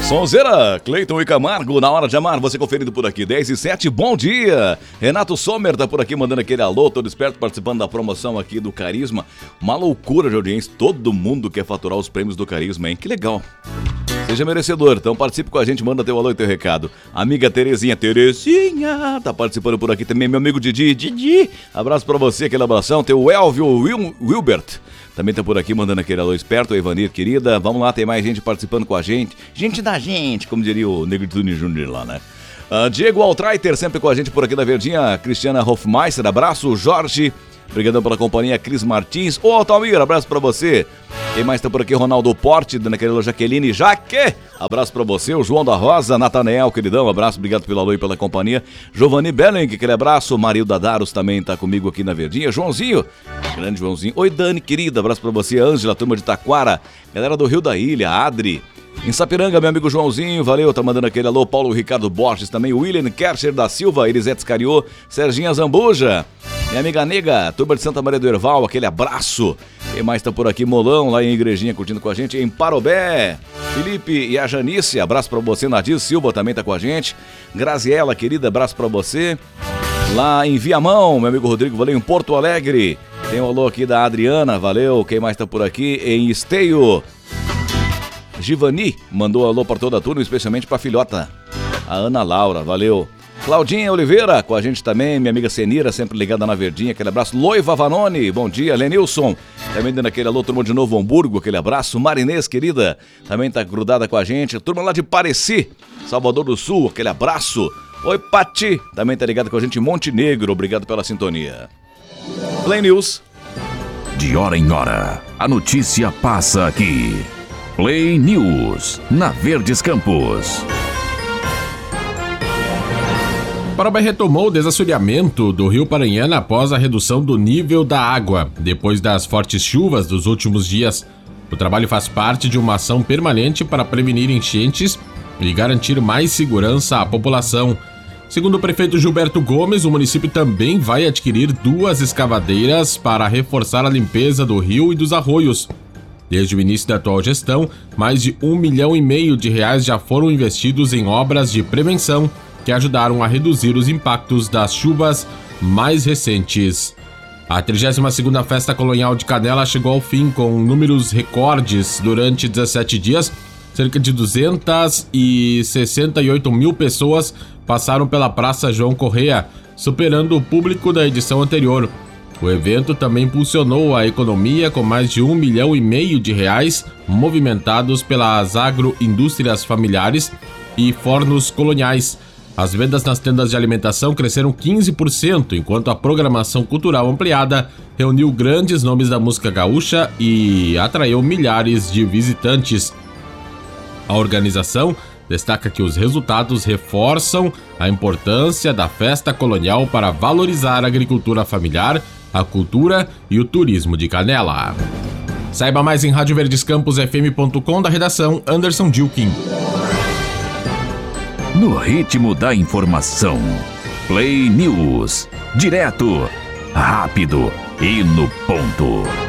Sonzeira, Cleiton e Camargo, na hora de amar, você conferido por aqui, 10h07, bom dia! Renato Sommer tá por aqui mandando aquele alô, todo esperto, participando da promoção aqui do Carisma. Uma loucura de audiência, todo mundo quer faturar os prêmios do Carisma, hein? Que legal! Seja merecedor, então participe com a gente, manda teu alô e teu recado. Amiga Terezinha, tá participando por aqui também, meu amigo Didi, abraço pra você, aquele abração, teu Elvio Wilbert. Também tá por aqui mandando aquele alô esperto, a Ivanir, querida. Vamos lá, tem mais gente participando com a gente. Gente da gente, como diria o Negro Tune Júnior lá, né? Diego Altraiter, sempre com a gente por aqui na Verdinha. Cristiana Hofmeister, abraço. Jorge, obrigadão pela companhia. Cris Martins. Ô, Altamir, abraço pra você. Quem mais tá por aqui? Ronaldo Porte, dando aquele alô, Jaqueline Jaque. Abraço pra você. O João da Rosa, Natanael, queridão. Abraço, obrigado pelo alô e pela companhia. Giovanni Belling, aquele abraço. Marilda Daros também tá comigo aqui na Verdinha. Joãozinho, grande Joãozinho. Oi, Dani, querida. Abraço pra você. Ângela, turma de Taquara. Galera do Rio da Ilha, Adri. Em Sapiranga, meu amigo Joãozinho, valeu, tá mandando aquele alô. Paulo Ricardo Borges também. William Kercher da Silva, Elisete Scariô. Serginha Zambuja. Minha amiga Nega, turma de Santa Maria do Herval, aquele abraço. Quem mais tá por aqui? Molão, lá em Igrejinha, curtindo com a gente. Em Parobé, Felipe e a Janice, abraço pra você. Nadir Silva também tá com a gente. Graziela, querida, abraço pra você. Lá em Viamão, meu amigo Rodrigo, valeu. Em Porto Alegre, tem um alô aqui da Adriana, valeu. Quem mais tá por aqui? Em Esteio, Givani, mandou alô pra toda a turma, especialmente pra filhota, a Ana Laura, valeu. Claudinha Oliveira, com a gente também, minha amiga Senira, sempre ligada na Verdinha, aquele abraço. Loiva Vanoni, bom dia. Lenilson, também dando aquele alô, turma de Novo Hamburgo, aquele abraço. Marinês, querida, também tá grudada com a gente. Turma lá de Pareci, Salvador do Sul, aquele abraço. Oi, Pati, também tá ligada com a gente em Montenegro, obrigado pela sintonia. Play News. De hora em hora, a notícia passa aqui. Play News, na Verdes Campos. Parobé retomou o desassoreamento do rio Paranhana após a redução do nível da água, depois das fortes chuvas dos últimos dias. O trabalho faz parte de uma ação permanente para prevenir enchentes e garantir mais segurança à população. Segundo o prefeito Gilberto Gomes, o município também vai adquirir 2 escavadeiras para reforçar a limpeza do rio e dos arroios. Desde o início da atual gestão, mais de R$1,5 milhão já foram investidos em obras de prevenção que ajudaram a reduzir os impactos das chuvas mais recentes. A 32ª Festa Colonial de Canela chegou ao fim com números recordes durante 17 dias. Cerca de 268 mil pessoas passaram pela Praça João Correia, superando o público da edição anterior. O evento também impulsionou a economia com mais de R$1,5 milhão movimentados pelas agroindústrias familiares e fornos coloniais. As vendas nas tendas de alimentação cresceram 15%, enquanto a programação cultural ampliada reuniu grandes nomes da música gaúcha e atraiu milhares de visitantes. A organização destaca que os resultados reforçam a importância da festa colonial para valorizar a agricultura familiar, a cultura e o turismo de Canela. Saiba mais em radioverdescamposfm.com, da redação Anderson Dilkin. No ritmo da informação, Play News, direto, rápido e no ponto.